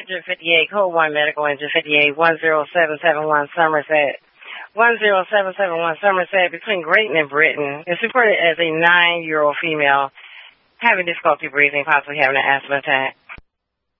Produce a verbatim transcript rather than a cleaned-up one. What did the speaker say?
Engine fifty-eight, code one, medical engine fifty-eight, one zero seven seven one Somerset. one zero seven seven one Somerset, between Grayton and Britain. It's reported as a nine-year-old female having difficulty breathing, possibly having an asthma attack.